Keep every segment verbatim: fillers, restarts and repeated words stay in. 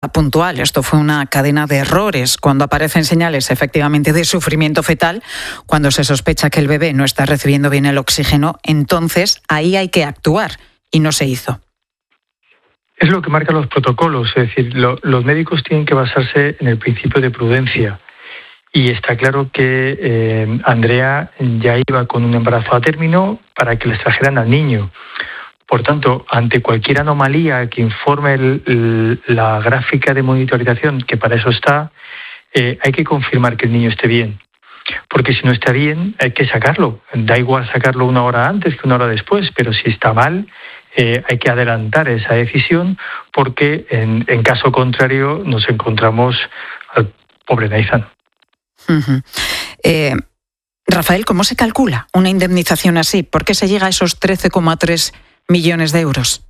puntual, esto fue una cadena de errores. Cuando aparecen señales efectivamente de sufrimiento fetal, cuando se sospecha que el bebé no está recibiendo bien el oxígeno, entonces ahí hay que actuar, y no se hizo. Es lo que marcan los protocolos, es decir, lo, los médicos tienen que basarse en el principio de prudencia. Y está claro que eh, Andrea ya iba con un embarazo a término para que les trajeran al niño. Por tanto, ante cualquier anomalía que informe el, el, la gráfica de monitorización, que para eso está, eh, hay que confirmar que el niño esté bien. Porque si no está bien, hay que sacarlo. Da igual sacarlo una hora antes que una hora después, pero si está mal, eh, hay que adelantar esa decisión, porque en, en caso contrario nos encontramos al pobre Nathan. Uh-huh. Eh, Rafael, ¿cómo se calcula una indemnización así? ¿Por qué se llega a esos trece coma tres millones de euros?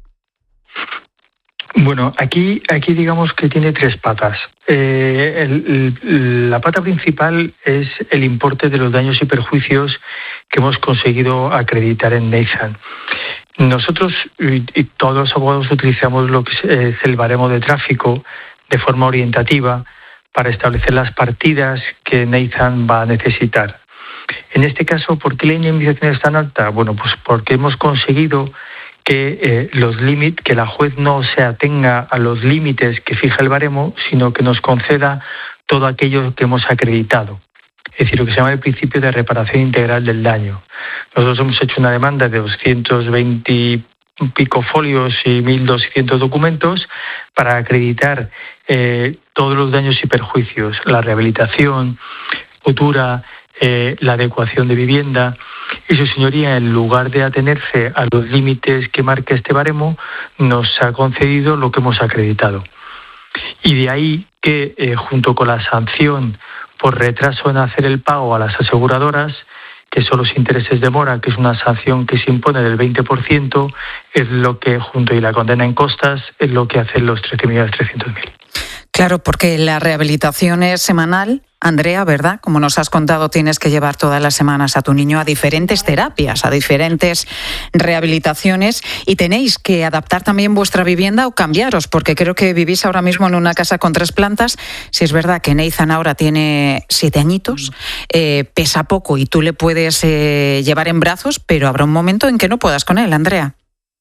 Bueno, aquí, aquí digamos que tiene tres patas. Eh, el, el, la pata principal es el importe de los daños y perjuicios que hemos conseguido acreditar en Nathan. Nosotros y, y todos los abogados utilizamos lo que es el baremo de tráfico de forma orientativa para establecer las partidas que Nathan va a necesitar. En este caso, ¿por qué la indemnización es tan alta? Bueno, pues porque hemos conseguido que eh, los límites, que la juez no se atenga a los límites que fija el baremo, sino que nos conceda todo aquello que hemos acreditado. Es decir, lo que se llama el principio de reparación integral del daño. Nosotros hemos hecho una demanda de doscientos veinte pico folios y mil doscientos documentos para acreditar eh, todos los daños y perjuicios, la rehabilitación futura, eh, la adecuación de vivienda. Y su señoría, en lugar de atenerse a los límites que marca este baremo, nos ha concedido lo que hemos acreditado. Y de ahí que, eh, junto con la sanción por retraso en hacer el pago a las aseguradoras, que son los intereses de mora, que es una sanción que se impone del veinte por ciento, es lo que, junto y la condena en costas, es lo que hacen los trece millones trescientos mil. Claro, porque la rehabilitación es semanal, Andrea, ¿verdad? Como nos has contado, tienes que llevar todas las semanas a tu niño a diferentes terapias, a diferentes rehabilitaciones, y tenéis que adaptar también vuestra vivienda o cambiaros, porque creo que vivís ahora mismo en una casa con tres plantas. Si es verdad que Nathan ahora tiene siete añitos, eh, pesa poco y tú le puedes eh, llevar en brazos, pero habrá un momento en que no puedas con él, Andrea.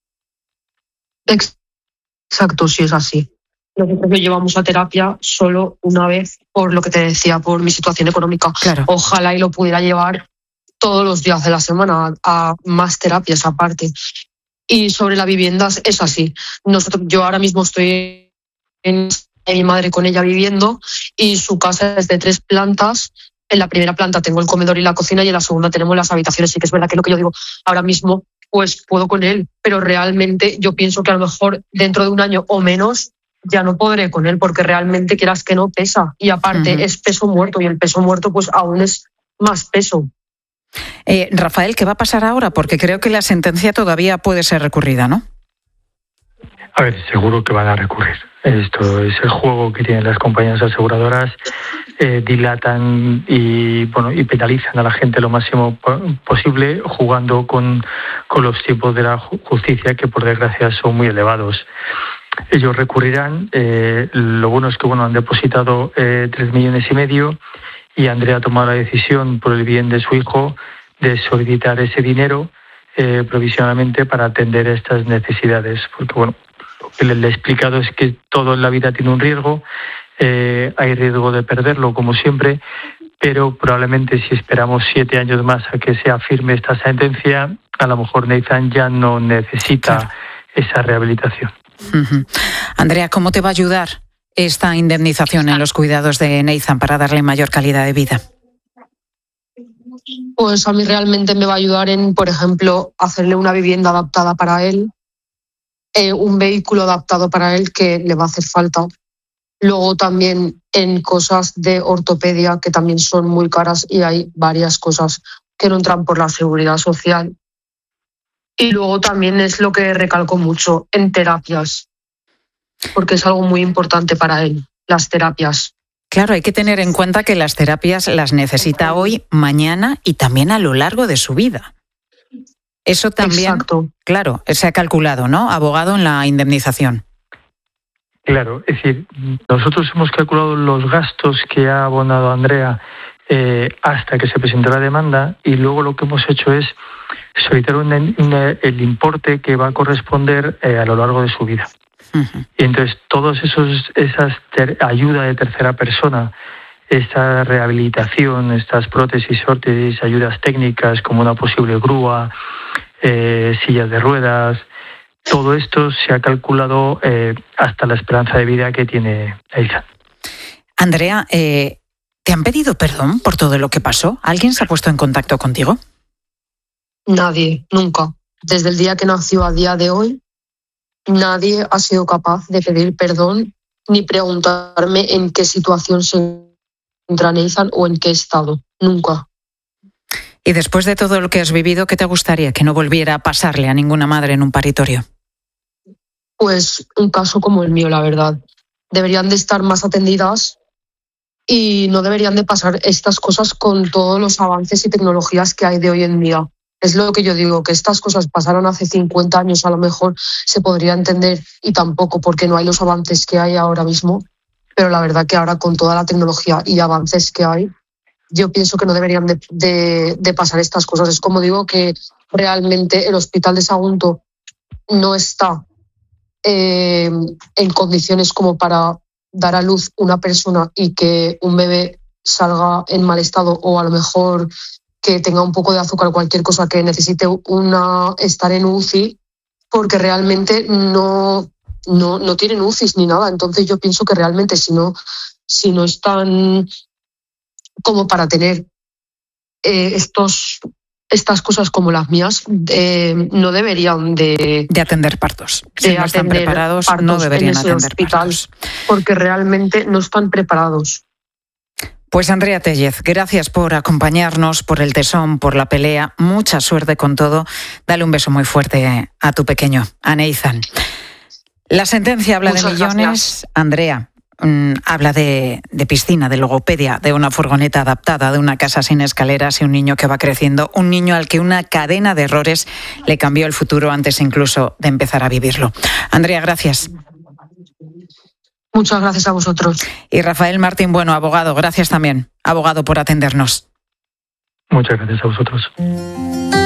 Exacto, sí es así. Nosotros lo llevamos a terapia solo una vez, por lo que te decía, por mi situación económica. Claro. Ojalá y lo pudiera llevar todos los días de la semana a más terapias aparte. Y sobre la vivienda es así. Nosotros, yo ahora mismo estoy en mi madre con ella viviendo, y su casa es de tres plantas. En la primera planta tengo el comedor y la cocina, y en la segunda tenemos las habitaciones. Sí que es verdad que lo que yo digo ahora mismo, pues puedo con él, pero realmente yo pienso que a lo mejor dentro de un año o menos ya no podré con él, porque realmente, quieras que no, pesa. Y aparte uh-huh. es peso muerto, y el peso muerto pues aún es más peso. Eh, Rafael, ¿qué va a pasar ahora? Porque creo que la sentencia todavía puede ser recurrida, ¿no? A ver, seguro que van a recurrir. Esto es el juego que tienen las compañías aseguradoras. Eh, dilatan y bueno y penalizan a la gente lo máximo posible, jugando con, con los tiempos de la justicia, que por desgracia son muy elevados. Ellos recurrirán. Eh, lo bueno es que bueno han depositado eh, tres millones y medio, y Andrea ha tomado la decisión, por el bien de su hijo, de solicitar ese dinero eh, provisionalmente para atender estas necesidades, porque bueno, lo que le he explicado es que todo en la vida tiene un riesgo. Eh, hay riesgo de perderlo, como siempre, pero probablemente si esperamos siete años más a que sea firme esta sentencia, a lo mejor Nathan ya no necesita claro. esa rehabilitación. Uh-huh. Andrea, ¿cómo te va a ayudar esta indemnización en los cuidados de Nathan para darle mayor calidad de vida? Pues a mí realmente me va a ayudar en, por ejemplo, hacerle una vivienda adaptada para él, eh, un vehículo adaptado para él que le va a hacer falta. Luego también en cosas de ortopedia, que también son muy caras, y hay varias cosas que no entran por la seguridad social. Y luego también es lo que recalco mucho, en terapias, porque es algo muy importante para él, las terapias. Claro, hay que tener en cuenta que las terapias las necesita hoy, mañana y también a lo largo de su vida. Eso también, Exacto. Claro, se ha calculado, ¿no, abogado, en la indemnización? Claro, es decir, nosotros hemos calculado los gastos que ha abonado Andrea eh, hasta que se presentó la demanda, y luego lo que hemos hecho es solicitar una, una, el importe que va a corresponder eh, a lo largo de su vida. Uh-huh. Y entonces todos esos esas ter, ayuda de tercera persona, esta rehabilitación, estas prótesis, órtesis, ayudas técnicas como una posible grúa, eh, sillas de ruedas, todo esto se ha calculado eh, hasta la esperanza de vida que tiene Neizan. Andrea, eh, ¿te han pedido perdón por todo lo que pasó? ¿Alguien se ha puesto en contacto contigo? Nadie, nunca. Desde el día que nació a día de hoy, nadie ha sido capaz de pedir perdón ni preguntarme en qué situación se encuentra Neizan o en qué estado. Nunca. Y después de todo lo que has vivido, ¿qué te gustaría que no volviera a pasarle a ninguna madre en un paritorio? Pues un caso como el mío, la verdad. Deberían de estar más atendidas y no deberían de pasar estas cosas con todos los avances y tecnologías que hay de hoy en día. Es lo que yo digo, que estas cosas pasaron hace cincuenta años, a lo mejor se podría entender, y tampoco porque no hay los avances que hay ahora mismo, pero la verdad que ahora con toda la tecnología y avances que hay, yo pienso que no deberían de, de, de pasar estas cosas. Es como digo que realmente el hospital de Sagunto no está eh, en condiciones como para dar a luz una persona y que un bebé salga en mal estado, o a lo mejor que tenga un poco de azúcar o cualquier cosa que necesite una, estar en U C I, porque realmente no, no, no tienen U C Is ni nada. Entonces yo pienso que realmente si no, si no están como para tener eh, estos, estas cosas como las mías, eh, no deberían de... De atender partos. Si no están preparados, no deberían atender hospital, partos. Porque realmente no están preparados. Pues Andrea Tellez, gracias por acompañarnos, por el tesón, por la pelea. Mucha suerte con todo. Dale un beso muy fuerte a tu pequeño, a Neizan. La sentencia habla Muchas de millones. Gracias. Andrea mmm, habla de, de piscina, de logopedia, de una furgoneta adaptada, de una casa sin escaleras y un niño que va creciendo. Un niño al que una cadena de errores le cambió el futuro antes incluso de empezar a vivirlo. Andrea, gracias. Muchas gracias a vosotros. Y Rafael Martín Bueno, abogado, gracias también, abogado, por atendernos. Muchas gracias a vosotros.